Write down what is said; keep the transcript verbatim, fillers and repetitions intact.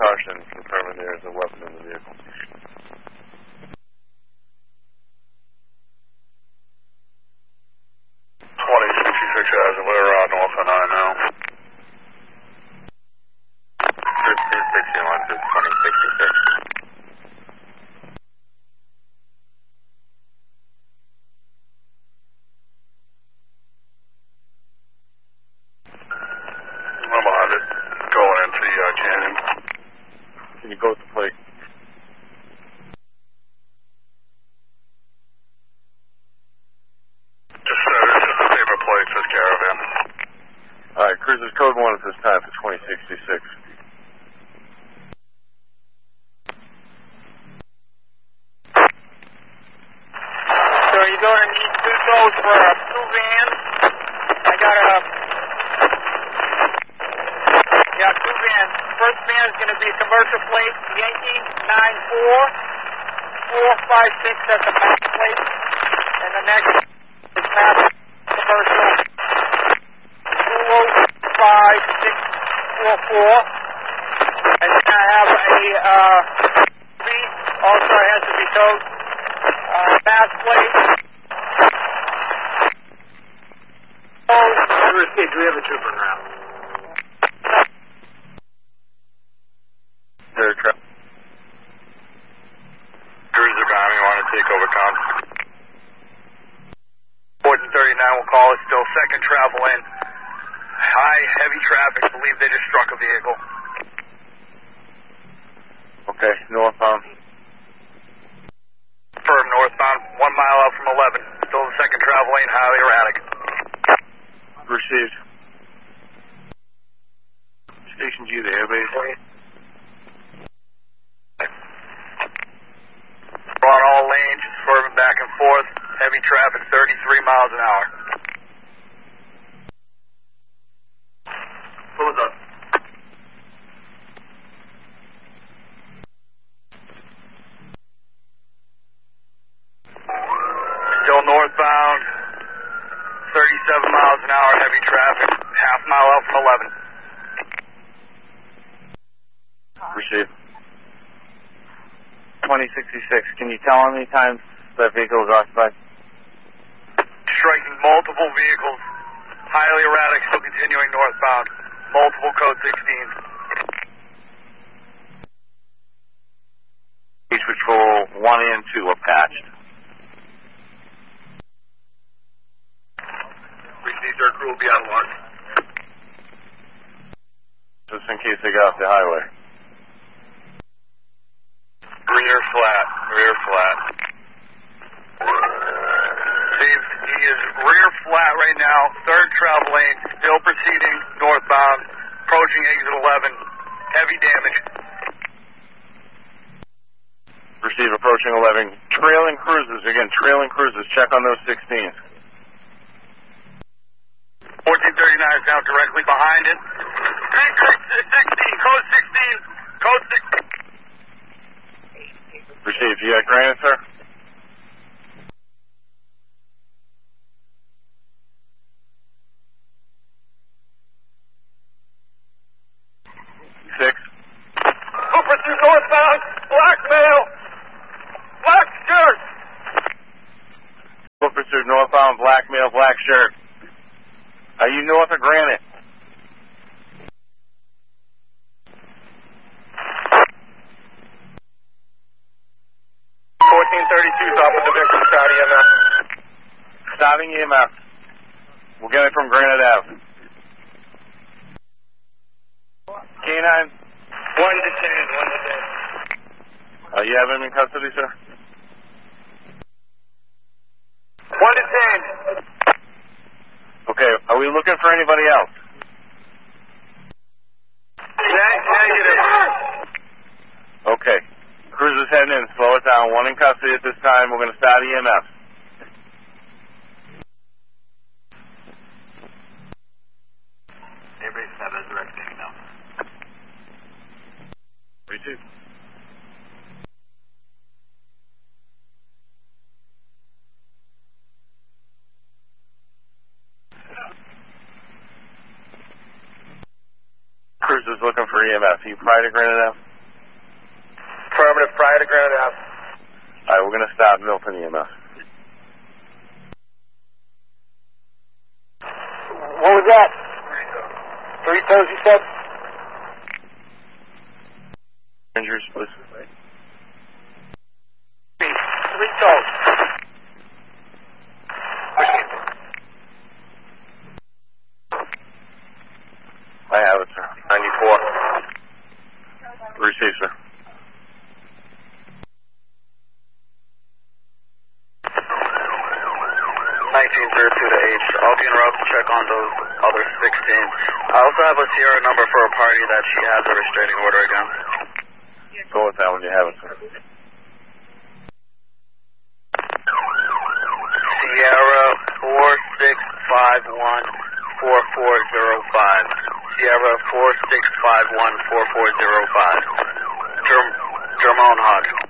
caution, confirming there is a weapon in the vehicle. twenty sixty-six has it. We're uh, north on I now. fifteen sixty-one to twenty sixty-six. I'm behind it. Going into the uh, canyon. Can you go with the plate? Just, uh, this is the paper plate, says Caravan. Alright, cruisers code one at this time for twenty sixty-six. So you're going to need two tows for uh, two vans. I got a... Yeah, two vans. First van is going to be commercial plate, Yankee nine four four five six at the back plate. And the next is Mass commercial two oh five six four four. And then I have a uh, also has to be towed. Uh, Mass plate. Oh, do we have a trooper now? Third trap. Cruiser bound, you want to take over con? fourteen thirty-nine will call it still. Second travel in. High, heavy traffic. Believe they just struck a vehicle. Okay, northbound. Firm northbound, one mile out from eleven. Still the second travel lane, highly erratic. Received. Station G, the airbase. We're on all lanes, just swerving back and forth. Heavy traffic, thirty-three miles an hour. Close up. Still northbound, thirty-seven miles an hour, heavy traffic, half mile out from eleven. Received. twenty sixty-six, can you tell how many times that vehicle was occupied? Striking multiple vehicles, highly erratic, still continuing northbound. Multiple code sixteen. Beach Patrol one and two are patched. Received, our crew will be on alert. Just in case they got off the highway. Rear flat, rear flat. Steve, he is rear flat right now, third travel lane, still proceeding northbound, approaching exit eleven, heavy damage. Receive approaching eleven. Trailing cruisers, again, trailing cruisers. Check on those sixteens. fourteen thirty-nine is now directly behind it. sixteen, code sixteen, code sixteen. Received. You got granted, sir? Six. Cooper through northbound, black male, black shirt. Foot pursuit northbound, black male, black shirt. Are you north of Granite? fourteen thirty-two is off with the victim, start E M F. Starting E M F. We'll get it from Granite Ave. K nine. One to ten, one to ten. Uh, you have him in custody, sir? One to ten. Okay, are we looking for anybody else? Negative. Okay. Cruiser's heading in. Slow it down. One in custody at this time. We're going to start E M F. Airbase have a direct thing now. Receive. Cruiser's looking for E M F. Are you prior to Granite Ave? Affirmative, prior to Granite Ave. All right, we're going to start Milton E M S. What was that? Three toes, you said? Injuries, please. Three toes. I have it, sir. ninety-four. Receive, sir. nineteen zero two to H. I'll be en route to check on those other sixteen. I also have a Sierra number for a party that she has a restraining order against. Go with that when you have it, sir. Sierra four six five one four four zero five. Sierra four six five one four four zero five. Jerm Jermone Hodge.